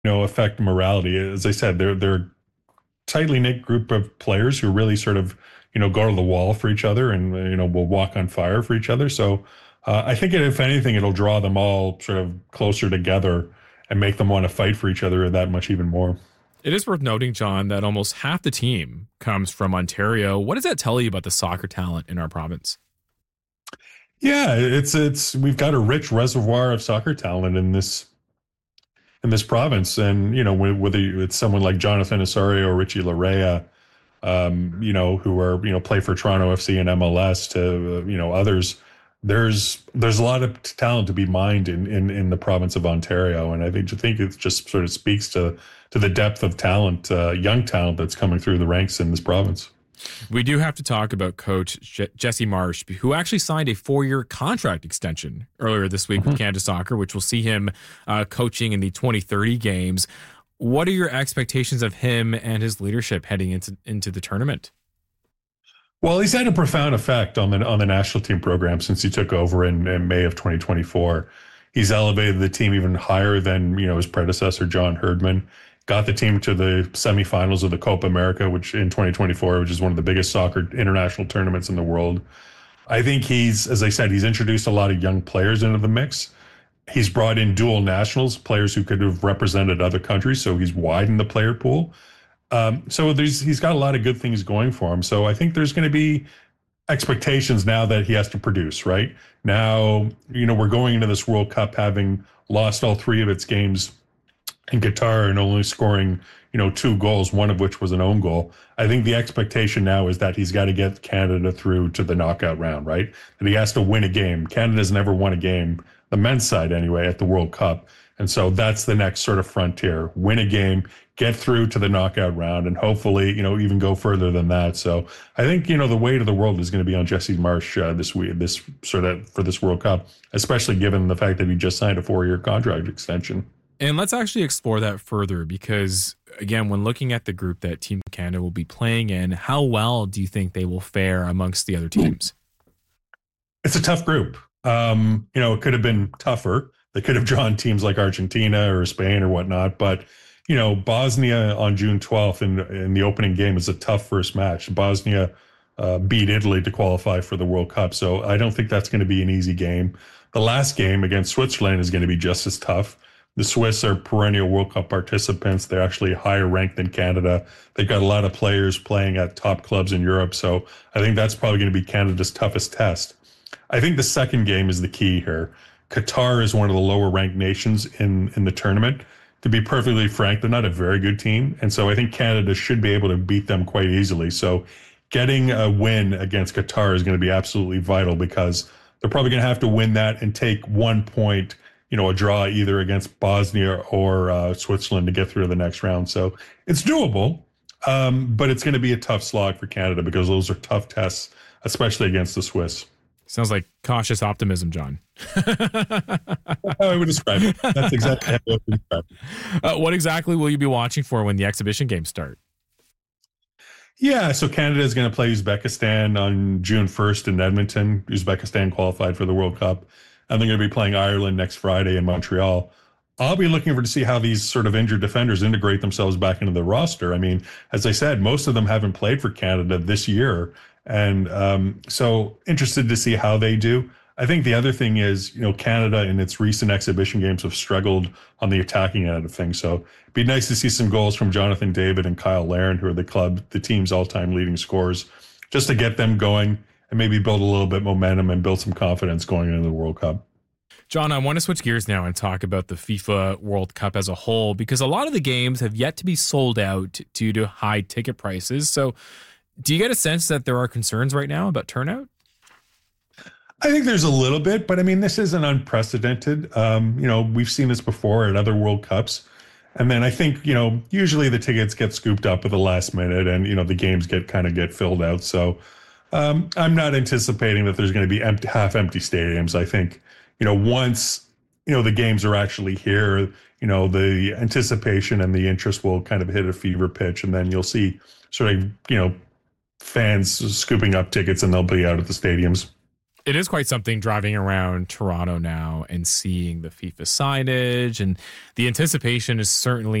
affect morality. As I said, they're a tightly knit group of players who really sort of, go to the wall for each other and, will walk on fire for each other. So I think if anything, it'll draw them all sort of closer together and make them want to fight for each other that much even more. It is worth noting, John, that almost half the team comes from Ontario. What does that tell you about the soccer talent in our province? Yeah, it's we've got a rich reservoir of soccer talent in this province, and whether it's someone like Jonathan Osorio or Richie Larea, who are play for Toronto FC and MLS to others. There's a lot of talent to be mined in the province of Ontario, and I think it just sort of speaks to the depth of talent, young talent that's coming through the ranks in this province. We do have to talk about Coach Jesse Marsch, who actually signed a 4-year contract extension earlier this week with Canada Soccer, which will see him coaching in the 2030 games. What are your expectations of him and his leadership heading into the tournament? Well, he's had a profound effect on the national team program since he took over in May of 2024. He's elevated the team even higher than his predecessor, John Herdman. Got the team to the semifinals of the Copa America, which in 2024, which is one of the biggest soccer international tournaments in the world. I think as I said, he's introduced a lot of young players into the mix. He's brought in dual nationals, players who could have represented other countries, so he's widened the player pool. So he's got a lot of good things going for him. So I think there's going to be expectations now that he has to produce, right? Now, we're going into this World Cup having lost all 3 of its games in Qatar and only scoring, 2 goals, one of which was an own goal. I think the expectation now is that he's got to get Canada through to the knockout round, right? That he has to win a game. Canada's never won a game, the men's side anyway, at the World Cup. And so that's the next sort of frontier. Win a game, get through to the knockout round, and hopefully, even go further than that. So I think, the weight of the world is going to be on Jesse Marsch this week, for this World Cup, especially given the fact that he just signed a 4-year contract extension. And let's actually explore that further because, again, when looking at the group that Team Canada will be playing in, how well do you think they will fare amongst the other teams? It's a tough group. It could have been tougher. They could have drawn teams like Argentina or Spain or whatnot. But, Bosnia on June 12th in the opening game is a tough first match. Bosnia beat Italy to qualify for the World Cup. So I don't think that's going to be an easy game. The last game against Switzerland is going to be just as tough. The Swiss are perennial World Cup participants. They're actually higher ranked than Canada. They've got a lot of players playing at top clubs in Europe. So I think that's probably going to be Canada's toughest test. I think the second game is the key here. Qatar is one of the lower ranked nations in the tournament. To be perfectly frank, they're not a very good team. And so I think Canada should be able to beat them quite easily. So getting a win against Qatar is going to be absolutely vital because they're probably going to have to win that and take 1 point, a draw either against Bosnia or Switzerland to get through to the next round. So it's doable, but it's going to be a tough slog for Canada because those are tough tests, especially against the Swiss. Sounds like cautious optimism, John. How I would describe it. That's exactly how I would describe it. What exactly will you be watching for when the exhibition games start? Yeah, so Canada is going to play Uzbekistan on June 1st in Edmonton. Uzbekistan qualified for the World Cup. And they're going to be playing Ireland next Friday in Montreal. I'll be looking for to see how these sort of injured defenders integrate themselves back into the roster. I mean, as I said, most of them haven't played for Canada this year. And so interested to see how they do. I think the other thing is, Canada in its recent exhibition games have struggled on the attacking end of things. So it'd be nice to see some goals from Jonathan David and Kyle Larin, who are the team's all-time leading scorers, just to get them going and maybe build a little bit momentum and build some confidence going into the World Cup. John, I want to switch gears now and talk about the FIFA World Cup as a whole, because a lot of the games have yet to be sold out due to high ticket prices. So do you get a sense that there are concerns right now about turnout? I think there's a little bit, but I mean, this isn't unprecedented. We've seen this before at other World Cups. And then I think, usually the tickets get scooped up at the last minute and, the games get filled out. So I'm not anticipating that there's going to be half empty stadiums. I think, once, the games are actually here, the anticipation and the interest will kind of hit a fever pitch. And then you'll see sort of, fans scooping up tickets and they'll be out at the stadiums. It is quite something driving around Toronto now and seeing the FIFA signage, and the anticipation is certainly